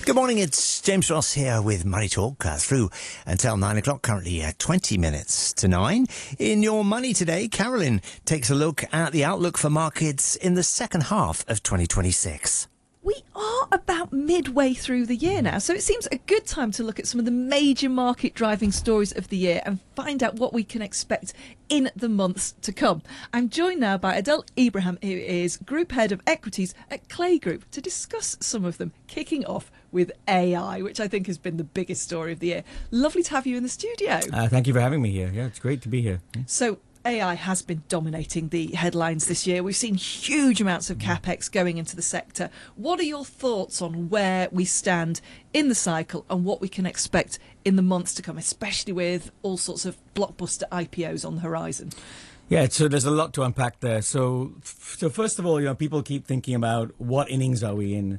Good morning, it's James Ross here with Money Talk through until 9 o'clock, currently 20 minutes to 9. In Your Money today, Carolyn takes a look at the outlook for markets in the second half of 2026. We are about midway through the year now, so it seems a good time to look at some of the major market driving stories of the year and find out what we can expect in the months to come. I'm joined now by Adel Ibrahim, who is Group Head of Equities at Clay Group, to discuss some of them, kicking off with AI, which I think has been the biggest story of the year. Lovely to have you in the studio. Thank you for having me here. Yeah, it's great to be here. So AI has been dominating the headlines this year. We've seen huge amounts of capex going into the sector. What are your thoughts on where we stand in the cycle and what we can expect in the months to come, especially with all sorts of blockbuster IPOs on the horizon? Yeah, so there's a lot to unpack there. So first of all, people keep thinking about what innings are we in.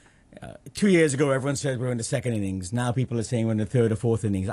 2 years ago, everyone said we're in the second innings. Now people are saying we're in the third or fourth innings.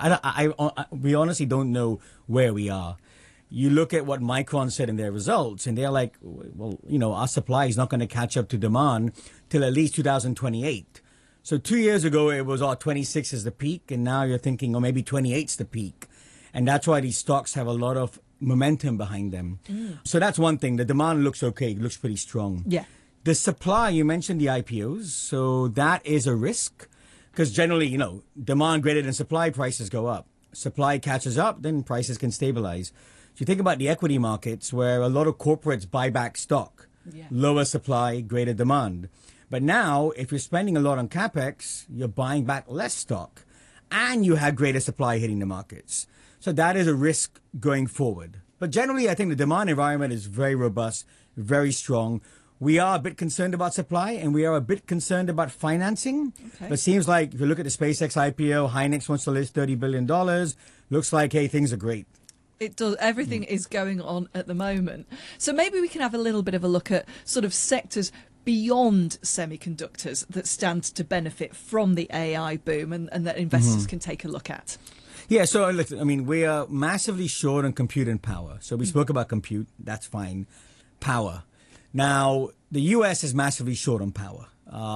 We honestly don't know where we are. You look at what Micron said in their results, and they're like, well, our supply is not going to catch up to demand till at least 2028. So 2 years ago, it was, 26 is the peak, and now you're thinking, maybe 28's the peak. And that's why these stocks have a lot of momentum behind them. So that's one thing. The demand looks okay. It looks pretty strong. Yeah. The supply, you mentioned the IPOs, so that is a risk because generally, demand greater than supply, prices go up. Supply catches up, then prices can stabilize. So you think about the equity markets where a lot of corporates buy back stock, lower supply, greater demand. But now, if you're spending a lot on CapEx, you're buying back less stock and you have greater supply hitting the markets. So that is a risk going forward. But generally, I think the demand environment is very robust, very strong. We are a bit concerned about supply and we are a bit concerned about financing. Okay. But it seems like if you look at the SpaceX IPO, Hynix wants to list $30 billion. Looks like, hey, things are great. It does. Everything is going on at the moment. So maybe we can have a little bit of a look at sort of sectors beyond semiconductors that stand to benefit from the AI boom and that investors can take a look at. Yeah, so we are massively short on compute and power. So we spoke about compute. That's fine. Power. Now, the U.S. is massively short on power.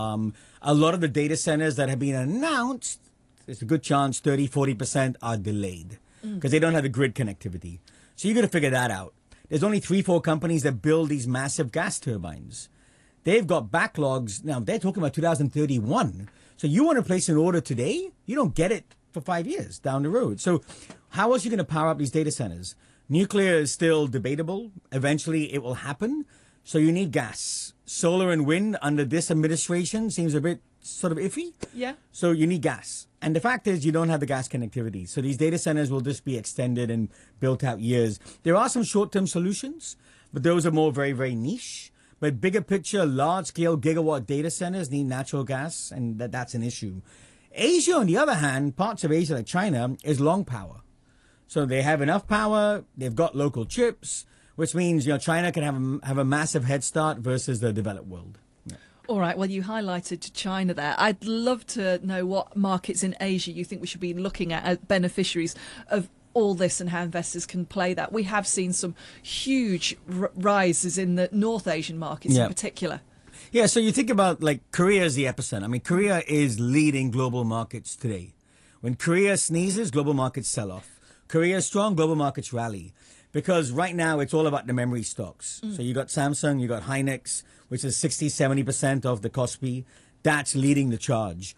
A lot of the data centers that have been announced, there's a good chance 30-40% are delayed because they don't have the grid connectivity. So you got to figure that out. There's only 3-4 companies that build these massive gas turbines. They've got backlogs. Now, they're talking about 2031. So you want to place an order today, you don't get it for 5 years down the road. So how else are you going to power up these data centers? Nuclear is still debatable. Eventually, it will happen. So you need gas. Solar and wind under this administration seems a bit sort of iffy. Yeah. So you need gas. And the fact is you don't have the gas connectivity. So these data centers will just be extended and built out years. There are some short-term solutions, but those are more very, very niche. But bigger picture, large-scale gigawatt data centers need natural gas, and that's an issue. Asia, on the other hand, parts of Asia like China, is long power. So they have enough power. They've got local chips, which means China can have a massive head start versus the developed world. Yeah. All right. Well, you highlighted China there. I'd love to know what markets in Asia you think we should be looking at as beneficiaries of all this and how investors can play that. We have seen some huge rises in the North Asian markets in particular. Yeah, so you think about Korea is the epicenter. Korea is leading global markets today. When Korea sneezes, global markets sell off. Korea is strong, global markets rally. Because right now it's all about the memory stocks. So you got Samsung, you got Hynix, which is 60-70% of the KOSPI. That's leading the charge.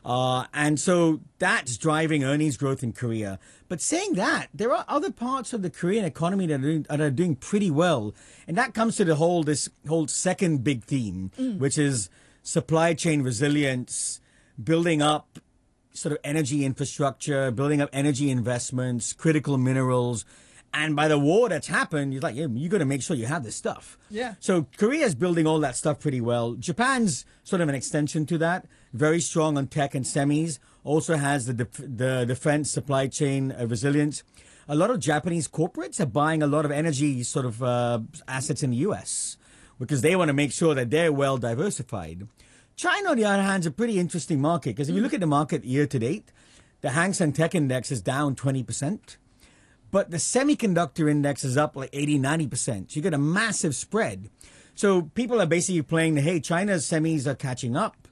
And so that's driving earnings growth in Korea. But saying that, there are other parts of the Korean economy that are doing pretty well. And that comes to this whole second big theme, which is supply chain resilience, building up sort of energy infrastructure, building up energy investments, critical minerals. And by the war that's happened, you're like, you got to make sure you have this stuff. Yeah. So Korea's building all that stuff pretty well. Japan's sort of an extension to that. Very strong on tech and semis. Also has the defense supply chain resilience. A lot of Japanese corporates are buying a lot of energy sort of assets in the U.S. because they want to make sure that they're well diversified. China, on the other hand, is a pretty interesting market because if you look at the market year to date, the Hang Seng Tech Index is down 20%. But the semiconductor index is up like 80-90%. So you get a massive spread. So people are basically playing hey, China's semis are catching up.